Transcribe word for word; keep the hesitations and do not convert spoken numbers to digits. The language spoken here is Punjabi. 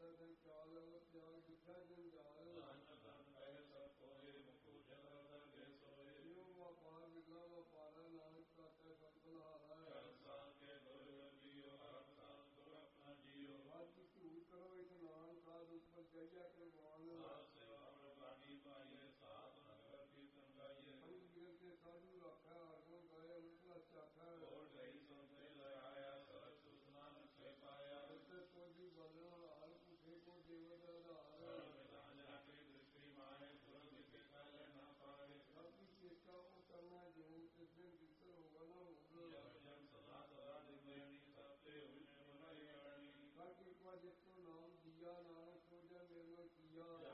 ਦਿਨ ਚਾਲ ਤਿਆਗ ਜਿੱਥਾ ਜੰਜਾਲ ਧਨ ਧਨ ਕਹਿ ਸਭ ਕੋਏ ਮੁਕੁ ਜਗਤ ਦਰਗੇ ਸੋਏ ਜਿਉ ਵਪਾਰ ਮਿਲਾ ਵਪਾਰਾ ਨਾਨਕ ਦਾਤਾ ਸਭ ਬਲਹਾਰਾ ਕਰਮ ਸਾਧ ਕੇ ਦੁਰਗਤ ਜੀਓ ਹਰਮ ਸਾਧ ਗੁਰ ਆਪਣਾ ਜੀਓ ਬਾਤ ਕੀ ਝੂਠ ਕਰੋ ਇਸਨਾਨ ਸਾਧ ਉੱਪਰ ਜਈਆ ਕਰਵਾਨ ਸਾਧ ਸੇਵਾ ਪ੍ਰਵਾਨੀ ਪਾਈਏ ਸਾਧ ਨਗਰ ਕੀਰਤਨ ਗਾਈਏ ਪੰਜ ਗਿਰ ਕੇ ਸਾਧੂ ਰੱਖਾ ਹਰਗੁਣ ਗਾਇਆ ਉਤਲਾ ਚਾਖਾ ਹੋਰ ਲਈ ਸੰਤੇ ਲਗਾਇਆ ਸਤ ਸੁਸਨਾਨ ਸੇ ਪਾਇਆ ਉਸੇ ਸੋਜੀ ਬਲਣਾ ਹਾਲ ਪੁੱਠੇ ਕੋ ਦੇਵਤ ਆਧਾਰ ਸਰਬ ਵਿਧਾਨ ਜਾਕੇ ਦ੍ਰਿਸ਼ਟੀ ਮਾਰੇ ਤੁਰੰਤ ਵਿਖੇ ਕਾਲੇ ਨਾ ਪਾਏ ਸਭ ਦੀ ਚੇਤਾ ਉਹ ਕਰਨਾ ਜੋ ਜਿਸ ਦਿਨ ਵਿਸਰ ਹੋਗਾ ਨਾ ਹੋਗਾ ਜਗ ਜਨ ਸਦਾ ਸਦਾ ਦਿਵੈਣੀ ਸਤੇ ਉਨੇ ਮਨਾਈ ਗਾਣੀ ਹਰ ਕਿਰਪਾ ਜਿਸ ਤੋਂ ਨਾਮ ਦਿਆ ਨਾਨਕ ਸੋਜਾ ਨਿਰਮਲ ਕੀਆ